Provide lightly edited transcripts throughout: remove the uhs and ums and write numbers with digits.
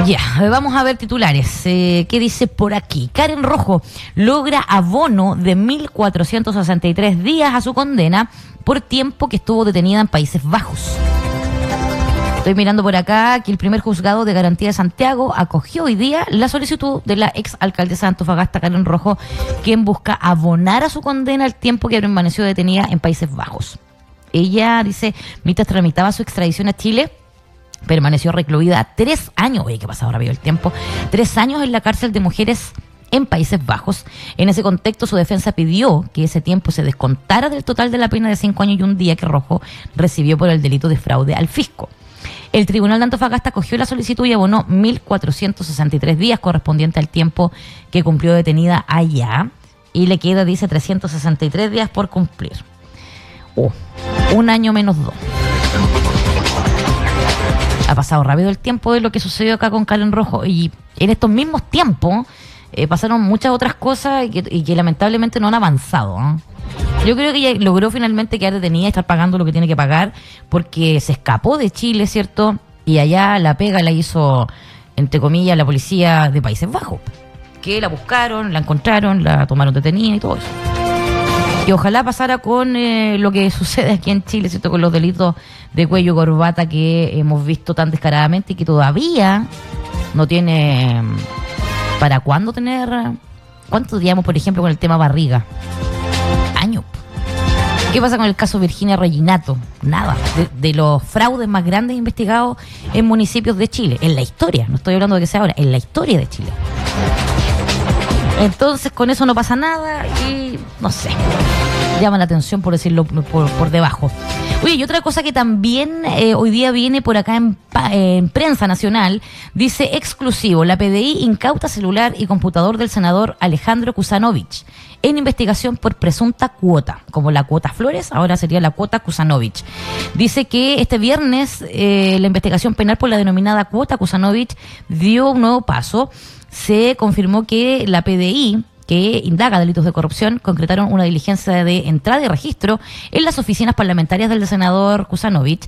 Ya, vamos a ver titulares. ¿Qué dice por aquí? Karen Rojo logra abono de 1.463 días a su condena por tiempo que estuvo detenida en Países Bajos. Estoy mirando por acá que el primer juzgado de garantía de Santiago acogió hoy día la solicitud de la ex alcaldesa de Antofagasta, Karen Rojo, quien busca abonar a su condena el tiempo que permaneció detenida en Países Bajos. Ella dice, mientras tramitaba su extradición a Chile, permaneció recluida 3 años, oye, que pasado rápido el tiempo, 3 años en la cárcel de mujeres en Países Bajos. En ese contexto, su defensa pidió que ese tiempo se descontara del total de la pena de 5 años y 1 día que Rojo recibió por el delito de fraude al fisco. El Tribunal de Antofagasta acogió la solicitud y abonó 1.463 días correspondiente al tiempo que cumplió detenida allá. Y le queda, dice, 363 días por cumplir. 1 año menos 2. Ha pasado rápido el tiempo de lo que sucedió acá con Karen Rojo. Y en estos mismos tiempos pasaron muchas otras cosas y que lamentablemente no han avanzado, ¿eh? Yo creo que ella logró finalmente quedar detenida y estar pagando lo que tiene que pagar porque se escapó de Chile, ¿cierto? Y allá la pega la hizo, entre comillas, la policía de Países Bajos, que la buscaron, la encontraron, la tomaron detenida y todo eso. Y ojalá pasara con lo que sucede aquí en Chile, ¿cierto? Con los delitos de cuello y corbata que hemos visto tan descaradamente y que todavía no tiene para cuándo tener. ¿Cuánto digamos, por ejemplo, con el tema barriga? Años. ¿Qué pasa con el caso Virginia Reginato? Nada. De los fraudes más grandes investigados en municipios de Chile, en la historia, no estoy hablando de que sea ahora, en la historia de Chile. Entonces con eso no pasa nada y no sé, llama la atención por decirlo por debajo. Oye, y otra cosa que también hoy día viene por acá en prensa nacional, dice exclusivo, la PDI incauta celular y computador del senador Alejandro Kuzanovich en investigación por presunta cuota, como la cuota Flores, ahora sería la cuota Kuzanovich. Dice que este viernes la investigación penal por la denominada cuota Kuzanovich dio un nuevo paso. Se confirmó que la PDI, que indaga delitos de corrupción, concretaron una diligencia de entrada y registro en las oficinas parlamentarias del senador Kuzanovich.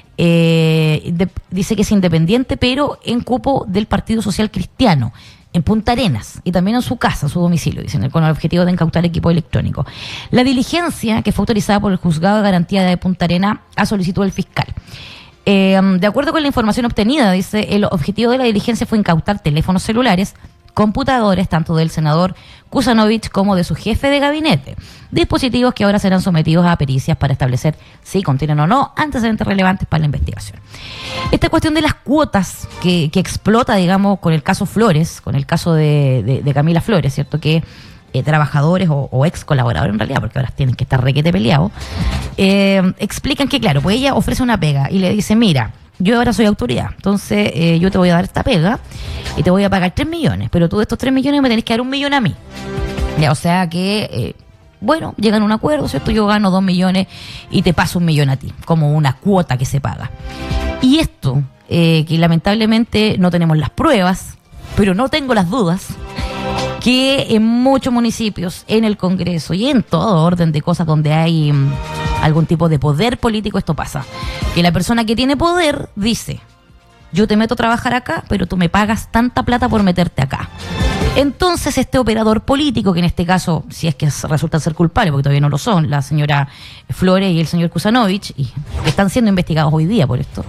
Dice que es independiente, pero en cupo del Partido Social Cristiano, en Punta Arenas, y también en su casa, su domicilio, dicen, con el objetivo de incautar equipo electrónico. La diligencia, que fue autorizada por el Juzgado de Garantía de Punta Arenas, a solicitud del fiscal. De acuerdo con la información obtenida, dice, el objetivo de la diligencia fue incautar teléfonos celulares, computadores, tanto del senador Kuzanovich como de su jefe de gabinete, dispositivos que ahora serán sometidos a pericias para establecer si contienen o no antecedentes relevantes para la investigación. Esta cuestión de las cuotas que explota, digamos, con el caso Flores, con el caso de Camila Flores, ¿cierto? Que trabajadores o ex colaboradores en realidad, porque ahora tienen que estar requete peleados, explican que, claro, pues ella ofrece una pega y le dice, mira, yo ahora soy autoridad, entonces yo te voy a dar esta pega y te voy a pagar 3 millones, pero tú de estos 3 millones me tenés que dar 1 millón a mí. Ya, o sea que, bueno, llegan a un acuerdo, ¿cierto? Yo gano 2 millones y te paso 1 millón a ti, como una cuota que se paga. Y esto, que lamentablemente no tenemos las pruebas, pero no tengo las dudas, que en muchos municipios, en el Congreso y en todo orden de cosas donde hay algún tipo de poder político, esto pasa. Que la persona que tiene poder dice, yo te meto a trabajar acá, pero tú me pagas tanta plata por meterte acá. Entonces este operador político, que en este caso, si es que resultan ser culpables, porque todavía no lo son, la señora Flores y el señor Kuzanovich, y que están siendo investigados hoy día por esto,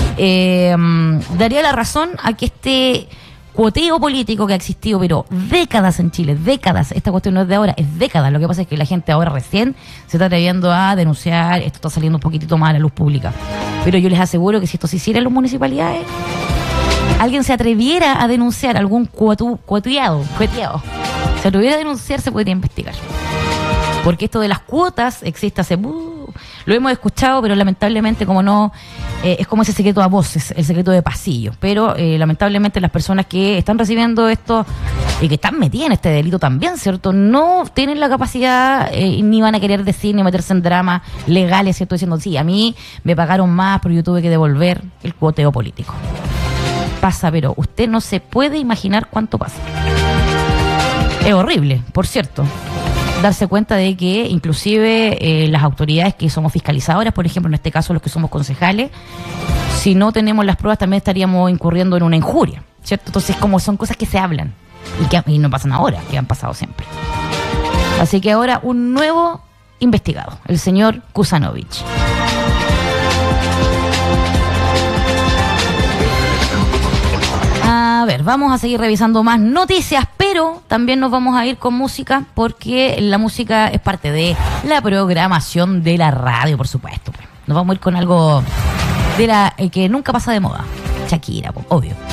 daría la razón a que este cuoteo político que ha existido, pero décadas en Chile, décadas, esta cuestión no es de ahora, es décadas. Lo que pasa es que la gente ahora recién se está atreviendo a denunciar, esto está saliendo un poquitito más a la luz pública. Pero yo les aseguro que si esto se hiciera en las municipalidades, alguien se atreviera a denunciar algún cuoteado, se atreviera a denunciar, se podría investigar. Porque esto de las cuotas existe hace... lo hemos escuchado, pero lamentablemente como no... es como ese secreto a voces, el secreto de pasillo. Pero lamentablemente las personas que están recibiendo esto y que están metidas en este delito también, ¿cierto? No tienen la capacidad ni van a querer decir ni meterse en dramas legales, ¿cierto? Diciendo, sí, a mí me pagaron más, pero yo tuve que devolver el cuoteo político. Pasa, pero usted no se puede imaginar cuánto pasa. Es horrible, por cierto, darse cuenta de que inclusive las autoridades que somos fiscalizadoras, por ejemplo, en este caso los que somos concejales, si no tenemos las pruebas también estaríamos incurriendo en una injuria, ¿cierto? Entonces, como son cosas que se hablan y no pasan ahora, que han pasado siempre. Así que ahora un nuevo investigado, el señor Kusanovich. A ver, vamos a seguir revisando más noticias, pero también nos vamos a ir con música, porque la música es parte de la programación de la radio, por supuesto. Nos vamos a ir con algo de la que nunca pasa de moda. Shakira, obvio.